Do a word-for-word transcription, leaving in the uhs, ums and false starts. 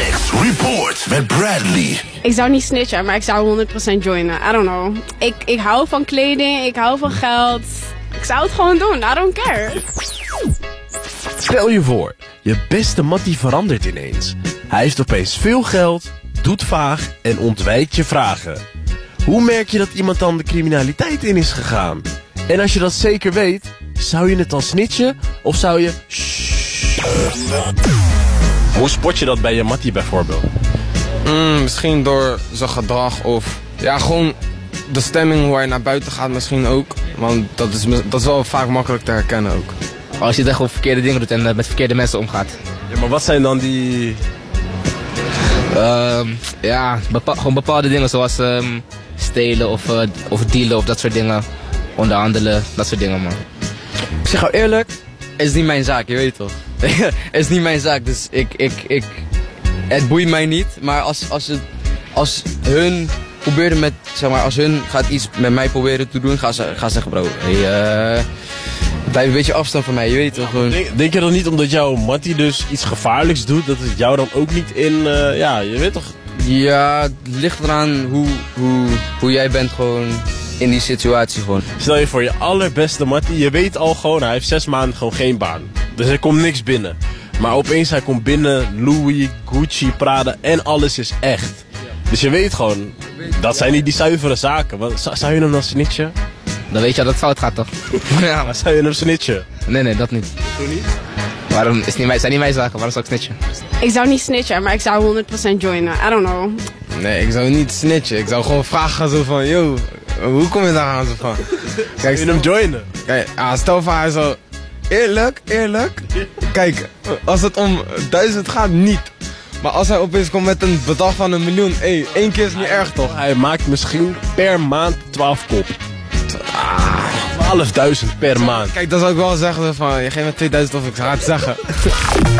Sex Report met Bradley. Ik zou niet snitchen, maar ik zou honderd procent joinen. I don't know. Ik, ik hou van kleding, ik hou van geld. Ik zou het gewoon doen, I don't care. Stel je voor, je beste mattie verandert ineens. Hij heeft opeens veel geld, doet vaag en ontwijkt je vragen. Hoe merk je dat iemand dan de criminaliteit in is gegaan? En als je dat zeker weet, zou je het dan snitchen of zou je... Shh. Hoe spot je dat bij je mattie bijvoorbeeld? Mm, misschien door zijn gedrag of... Ja, gewoon de stemming hoe hij naar buiten gaat misschien ook. Want dat is, dat is wel vaak makkelijk te herkennen ook. Als je echt gewoon verkeerde dingen doet en uh, met verkeerde mensen omgaat. Ja, maar wat zijn dan die... Uh, ja, bepa gewoon bepaalde dingen zoals um, stelen of, uh, of dealen of dat soort dingen. Onderhandelen, dat soort dingen man. Ik zeg jou eerlijk, het is niet mijn zaak, je weet toch. Het is niet mijn zaak, dus ik, ik, ik, het boeit mij niet. Maar als, als, het, als hun proberen met, zeg maar, als hun gaat iets met mij proberen te doen, ga ze gaan zeggen bro, hey, uh, blijf een beetje afstand van mij, je weet toch. Gewoon. Denk, denk je dan niet omdat jouw mattie dus iets gevaarlijks doet, dat het jou dan ook niet in, uh, ja, je weet toch? Ja, het ligt eraan hoe, hoe, hoe jij bent gewoon in die situatie gewoon. Stel je voor je allerbeste mattie, je weet al gewoon, hij heeft zes maanden gewoon geen baan. Dus er komt niks binnen. Maar opeens hij komt binnen, Louis, Gucci, Prada en alles is echt. Dus je weet gewoon, dat zijn niet die zuivere zaken. Wat, zou, zou je hem dan snitchen? Dan weet je dat het fout gaat toch? Ja, maar zou je hem snitchen? Nee, nee, dat niet. Doe niet? Waarom? Is niet mijn, zijn niet mijn zaken, waarom zou ik snitchen? Ik zou niet snitchen, maar ik zou honderd procent joinen. I don't know. Nee, ik zou niet snitchen. Ik zou gewoon vragen zo van, yo, hoe kom je daar aan? Zo van. Kijk, je hem joinen? Kijk, ah, stel voor hij zo, eerlijk, eerlijk. Kijk, als het om duizend gaat, niet. Maar als hij opeens komt met een bedrag van een miljoen, hé, hey, één keer is niet erg toch? Hij maakt misschien per maand twaalf kop. twaalfduizend per maand. Kijk, dan zou ik wel zeggen van, je geeft me tweeduizend of ik ga het zeggen.